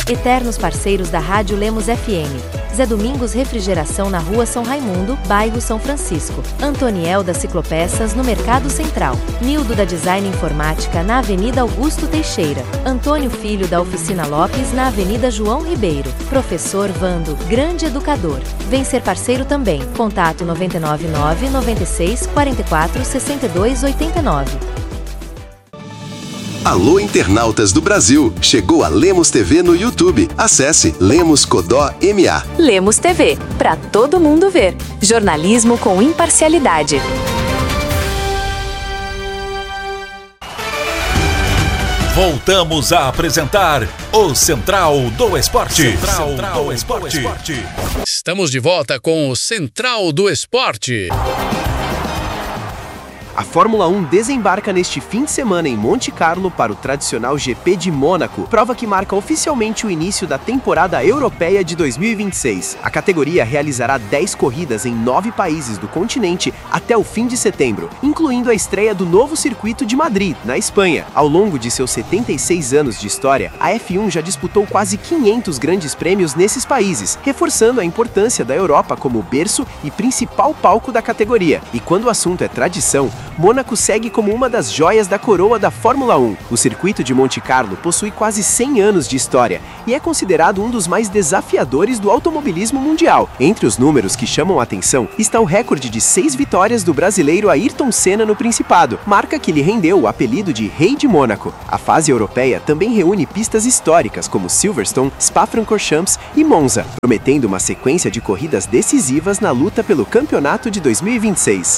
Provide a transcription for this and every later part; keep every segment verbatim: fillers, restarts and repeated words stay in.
Eternos parceiros da Rádio Lemos F M. Zé Domingos Refrigeração na Rua São Raimundo, bairro São Francisco. Antoniel da Ciclopeças no Mercado Central. Nildo da Design Informática na Avenida Augusto Teixeira. Antônio Filho da Oficina Lopes na Avenida João Ribeiro. Professor Vando, grande educador. Vem ser parceiro também. Contato nove nove nove, nove seis, quatro quatro, seis dois oito nove. Alô, internautas do Brasil! Chegou a Lemos T V no YouTube. Acesse Lemos Codó M A. Lemos T V, para todo mundo ver. Jornalismo com imparcialidade. Voltamos a apresentar o Central do Esporte. Central, Central do Esporte. Esporte. Estamos de volta com o Central do Esporte. A Fórmula um desembarca neste fim de semana em Monte Carlo para o tradicional G P de Mônaco, prova que marca oficialmente o início da temporada europeia de dois mil e vinte e seis. A categoria realizará dez corridas em nove países do continente até o fim de setembro, incluindo a estreia do novo circuito de Madrid, na Espanha. Ao longo de seus setenta e seis anos de história, a F um já disputou quase quinhentos grandes prêmios nesses países, reforçando a importância da Europa como berço e principal palco da categoria. E quando o assunto é tradição, Mônaco segue como uma das joias da coroa da Fórmula um. O circuito de Monte Carlo possui quase cem anos de história e é considerado um dos mais desafiadores do automobilismo mundial. Entre os números que chamam a atenção está o recorde de seis vitórias do brasileiro Ayrton Senna no Principado, marca que lhe rendeu o apelido de Rei de Mônaco. A fase europeia também reúne pistas históricas como Silverstone, Spa-Francorchamps e Monza, prometendo uma sequência de corridas decisivas na luta pelo campeonato de dois mil e vinte e seis.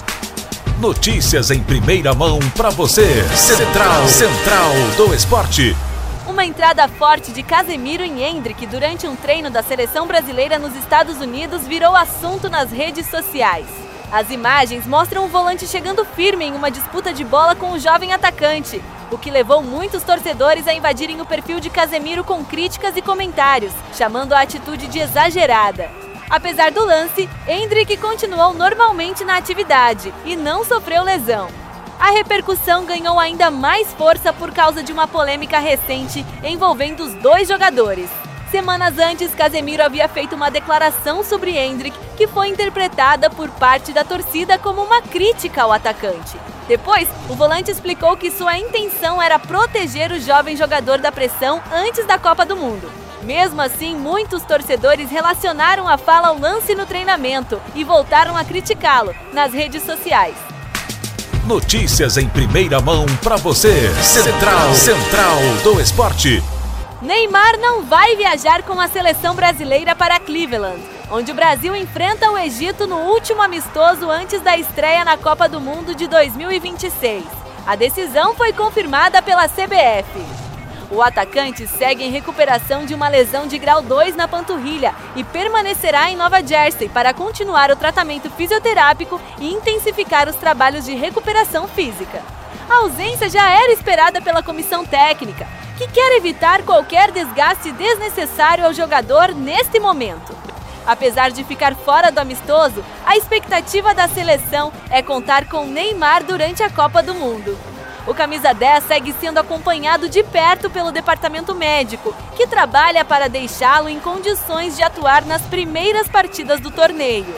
Notícias em primeira mão para você. Central, Central do Esporte. Uma entrada forte de Casemiro em Endrick durante um treino da seleção brasileira nos Estados Unidos virou assunto nas redes sociais. As imagens mostram o volante chegando firme em uma disputa de bola com o jovem atacante, o que levou muitos torcedores a invadirem o perfil de Casemiro com críticas e comentários, chamando a atitude de exagerada. Apesar do lance, Endrick continuou normalmente na atividade e não sofreu lesão. A repercussão ganhou ainda mais força por causa de uma polêmica recente envolvendo os dois jogadores. Semanas antes, Casemiro havia feito uma declaração sobre Endrick que foi interpretada por parte da torcida como uma crítica ao atacante. Depois, o volante explicou que sua intenção era proteger o jovem jogador da pressão antes da Copa do Mundo. Mesmo assim, muitos torcedores relacionaram a fala ao lance no treinamento e voltaram a criticá-lo nas redes sociais. Notícias em primeira mão para você. Central, Central do Esporte. Neymar não vai viajar com a seleção brasileira para Cleveland, onde o Brasil enfrenta o Egito no último amistoso antes da estreia na Copa do Mundo de dois mil e vinte e seis. A decisão foi confirmada pela C B F. O atacante segue em recuperação de uma lesão de grau dois na panturrilha e permanecerá em Nova Jersey para continuar o tratamento fisioterápico e intensificar os trabalhos de recuperação física. A ausência já era esperada pela comissão técnica, que quer evitar qualquer desgaste desnecessário ao jogador neste momento. Apesar de ficar fora do amistoso, a expectativa da seleção é contar com Neymar durante a Copa do Mundo. O camisa dez segue sendo acompanhado de perto pelo departamento médico, que trabalha para deixá-lo em condições de atuar nas primeiras partidas do torneio.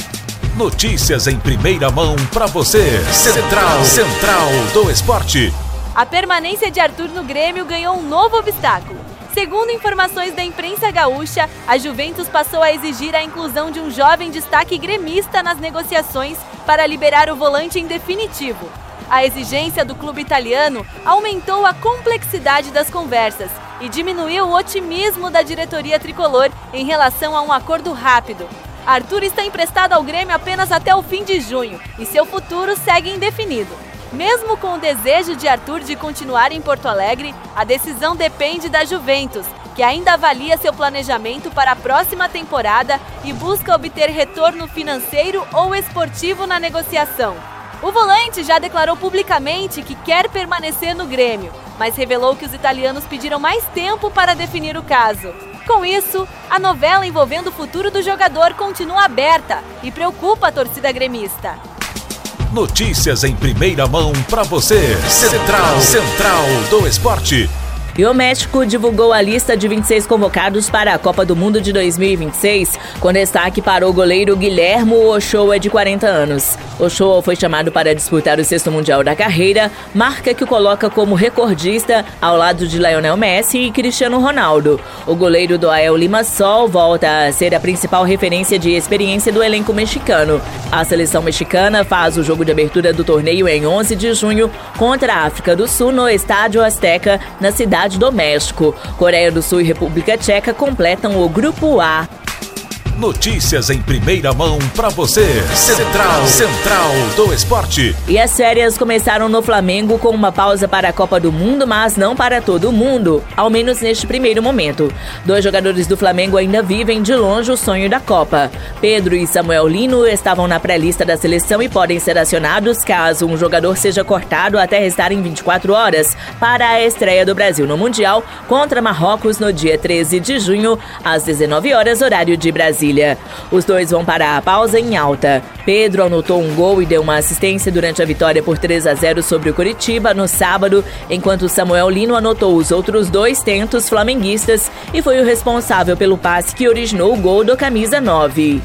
Notícias em primeira mão para você. Central, Central do Esporte. A permanência de Arthur no Grêmio ganhou um novo obstáculo. Segundo informações da imprensa gaúcha, a Juventus passou a exigir a inclusão de um jovem destaque gremista nas negociações para liberar o volante em definitivo. A exigência do clube italiano aumentou a complexidade das conversas e diminuiu o otimismo da diretoria tricolor em relação a um acordo rápido. Arthur está emprestado ao Grêmio apenas até o fim de junho e seu futuro segue indefinido. Mesmo com o desejo de Arthur de continuar em Porto Alegre, a decisão depende da Juventus, que ainda avalia seu planejamento para a próxima temporada e busca obter retorno financeiro ou esportivo na negociação. O volante já declarou publicamente que quer permanecer no Grêmio, mas revelou que os italianos pediram mais tempo para definir o caso. Com isso, a novela envolvendo o futuro do jogador continua aberta e preocupa a torcida gremista. Notícias em primeira mão para você. Central, Central do Esporte. E o México divulgou a lista de vinte e seis convocados para a Copa do Mundo de dois mil e vinte e seis, com destaque para o goleiro Guillermo Ochoa, de quarenta anos. Ochoa foi chamado para disputar o sexto Mundial da carreira, marca que o coloca como recordista ao lado de Lionel Messi e Cristiano Ronaldo. O goleiro do A E L Limassol volta a ser a principal referência de experiência do elenco mexicano. A seleção mexicana faz o jogo de abertura do torneio em onze de junho contra a África do Sul no Estádio Azteca, na cidade do México. Coreia do Sul e República Tcheca completam o Grupo A. Notícias em primeira mão para você. Central, Central do Esporte. E as férias começaram no Flamengo com uma pausa para a Copa do Mundo, mas não para todo mundo, ao menos neste primeiro momento. Dois jogadores do Flamengo ainda vivem de longe o sonho da Copa. Pedro e Samuel Lino estavam na pré-lista da seleção e podem ser acionados caso um jogador seja cortado até restarem vinte e quatro horas para a estreia do Brasil no Mundial contra Marrocos no dia treze de junho, às dezenove horas, horário de Brasília. Os dois vão para a pausa em alta. Pedro anotou um gol e deu uma assistência durante a vitória por três a zero sobre o Coritiba no sábado, enquanto Samuel Lino anotou os outros dois tentos flamenguistas e foi o responsável pelo passe que originou o gol do camisa nove.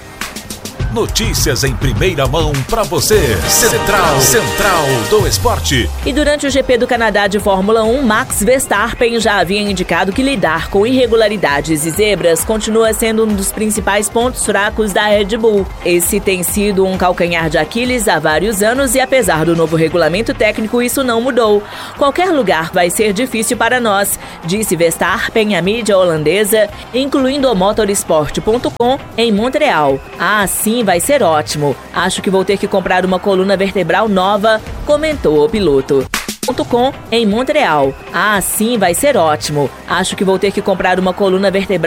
Notícias em primeira mão para você. Central, Central do Esporte. E durante o G P do Canadá de Fórmula um, Max Verstappen já havia indicado que lidar com irregularidades e zebras continua sendo um dos principais pontos fracos da Red Bull. Esse tem sido um calcanhar de Aquiles há vários anos e, apesar do novo regulamento técnico, isso não mudou. Qualquer lugar vai ser difícil para nós, disse Verstappen à mídia holandesa, incluindo o motorsport ponto com em Montreal. Ah, sim, vai ser ótimo. Acho que vou ter que comprar uma coluna vertebral nova, comentou o piloto. .com em Montreal. Ah, sim, vai ser ótimo. Acho que vou ter que comprar uma coluna vertebral